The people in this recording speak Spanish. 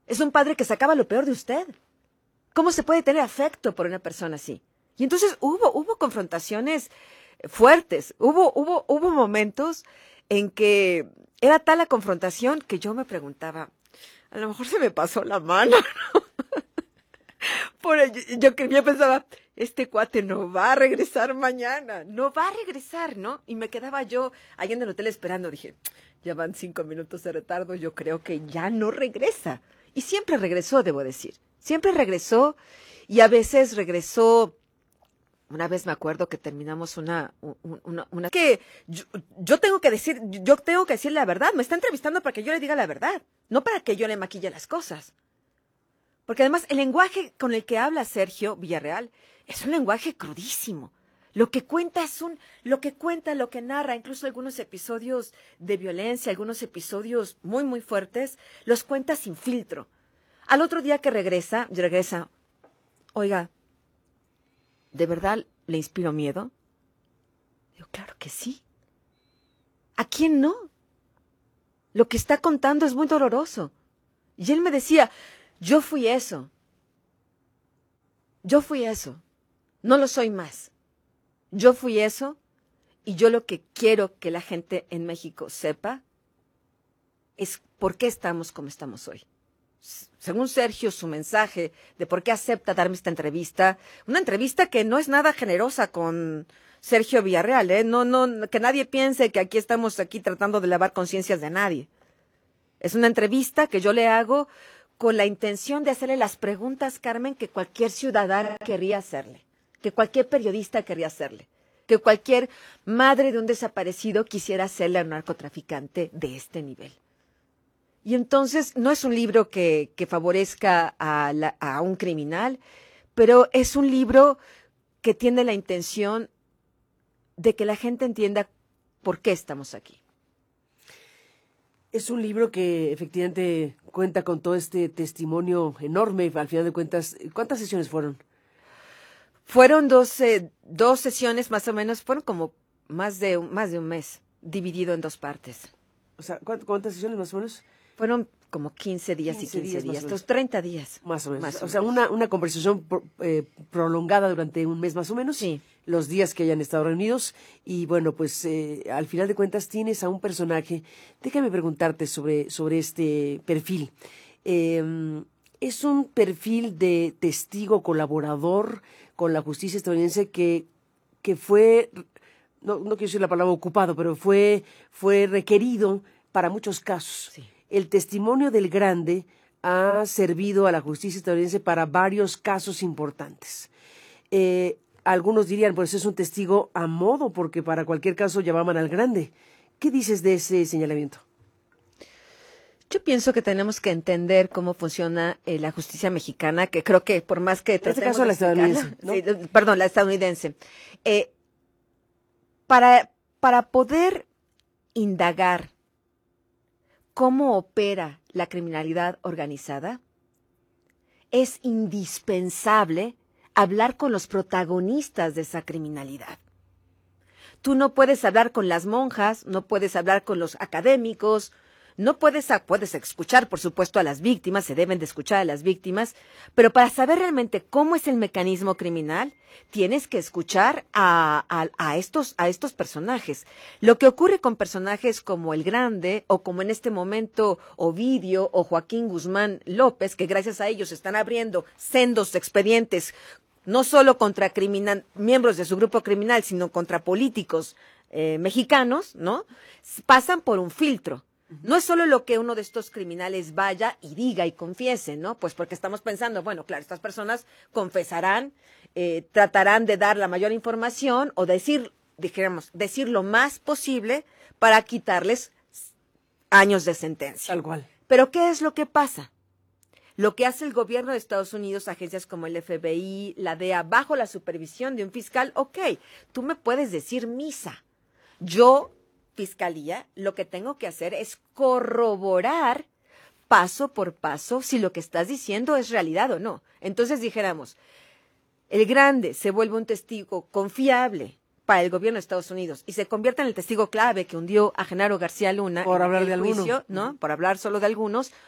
Es un padre que sacaba lo peor de usted. ¿Cómo se puede tener afecto por una persona así? Y entonces hubo confrontaciones fuertes. Hubo momentos en que era tal la confrontación que yo me preguntaba, a lo mejor se me pasó la mano, ¿no? Yo pensaba, este cuate no va a regresar mañana, no va a regresar, ¿no? Y me quedaba yo ahí en el hotel esperando. Dije, ya van 5 minutos de retardo, yo creo que ya no regresa. Y siempre regresó, debo decir. Siempre regresó y a veces regresó. Una vez me acuerdo que terminamos una que yo tengo que decir la verdad. Me está entrevistando para que yo le diga la verdad, no para que yo le maquille las cosas. Porque además el lenguaje con el que habla Sergio Villarreal es un lenguaje crudísimo. Lo que cuenta, lo que narra, incluso algunos episodios de violencia, algunos episodios muy, muy fuertes, los cuenta sin filtro. Al otro día que regresa, oiga, ¿de verdad le inspiro miedo? Digo, claro que sí. ¿A quién no? Lo que está contando es muy doloroso. Y él me decía, yo fui eso. No lo soy más. Yo fui eso y yo lo que quiero que la gente en México sepa es por qué estamos como estamos hoy. Según Sergio, su mensaje de por qué acepta darme esta entrevista, una entrevista que no es nada generosa con Sergio Villarreal, ¿eh? No, que nadie piense que estamos tratando de lavar conciencias de nadie. Es una entrevista que yo le hago con la intención de hacerle las preguntas, Carmen, que cualquier ciudadana querría hacerle, que cualquier periodista querría hacerle, que cualquier madre de un desaparecido quisiera hacerle a un narcotraficante de este nivel. Y entonces no es un libro que favorezca a un criminal, pero es un libro que tiene la intención de que la gente entienda por qué estamos aquí. Es un libro que efectivamente cuenta con todo este testimonio enorme. Al final de cuentas, ¿cuántas sesiones fueron? Fueron dos sesiones más o menos, fueron como más de un mes, dividido en 2 partes. O sea, ¿cuántas sesiones más o menos? Fueron como 15 días y 15 días, estos 30 días. Más o menos. O sea, una conversación prolongada durante un mes más o menos. Sí. Los días que hayan estado reunidos. Y bueno, pues al final de cuentas tienes a un personaje. Déjame preguntarte sobre este perfil. Es un perfil de testigo colaborador con la justicia estadounidense que fue, no quiero decir la palabra ocupado, pero fue requerido para muchos casos. Sí. El testimonio del Grande ha servido a la justicia estadounidense para varios casos importantes. Algunos dirían, pues es un testigo a modo, porque para cualquier caso llamaban al Grande. ¿Qué dices de ese señalamiento? Yo pienso que tenemos que entender cómo funciona la justicia mexicana, que creo que por más que tratemos... En este caso la estadounidense, ¿no? Sí, perdón, la estadounidense. Para poder indagar cómo opera la criminalidad organizada, es indispensable hablar con los protagonistas de esa criminalidad. Tú no puedes hablar con las monjas, no puedes hablar con los académicos, no puedes escuchar, por supuesto, a las víctimas, se deben de escuchar a las víctimas, pero para saber realmente cómo es el mecanismo criminal, tienes que escuchar a estos personajes. Lo que ocurre con personajes como el Grande, o como en este momento Ovidio o Joaquín Guzmán López, que gracias a ellos están abriendo sendos expedientes, no solo contra miembros de su grupo criminal, sino contra políticos mexicanos, ¿no? Pasan por un filtro. No es solo lo que uno de estos criminales vaya y diga y confiese, ¿no? Pues porque estamos pensando, bueno, claro, estas personas confesarán, tratarán de dar la mayor información o decir lo más posible para quitarles años de sentencia. Tal cual. Pero ¿qué es lo que pasa? Lo que hace el gobierno de Estados Unidos, agencias como el FBI, la DEA, bajo la supervisión de un fiscal, ok, tú me puedes decir misa. Yo, fiscalía, lo que tengo que hacer es corroborar paso por paso si lo que estás diciendo es realidad o no. Entonces dijéramos, el Grande se vuelve un testigo confiable para el gobierno de Estados Unidos y se convierte en el testigo clave que hundió a Genaro García Luna por en hablar de el juicio, alguno, ¿no? Por hablar solo de algunos.